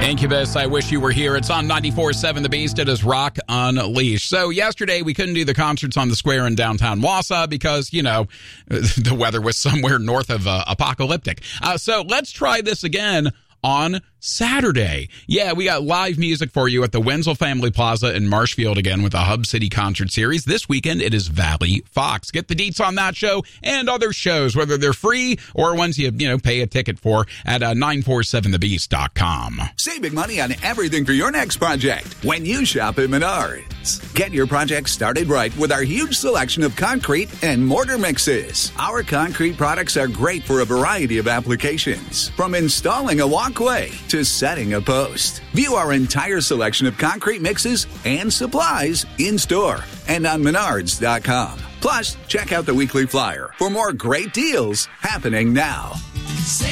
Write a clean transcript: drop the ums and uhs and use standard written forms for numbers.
Incubus, I Wish You Were Here. It's on 94.7 The Beast. It is Rock Unleashed. So yesterday we couldn't do the concerts on the square in downtown Wausau because, the weather was somewhere north of apocalyptic. So let's try this again on Saturday. Yeah, we got live music for you at the Wenzel Family Plaza in Marshfield again with a Hub City concert series. This weekend, it is Valley Fox. Get the deets on that show and other shows, whether they're free or ones you pay a ticket for at 947thebeast.com. Saving money on everything for your next project when you shop at Menards. Get your project started right with our huge selection of concrete and mortar mixes. Our concrete products are great for a variety of applications, from installing a walkway to setting a post. View our entire selection of concrete mixes and supplies in-store and on Menards.com. Plus, check out the weekly flyer for more great deals happening now.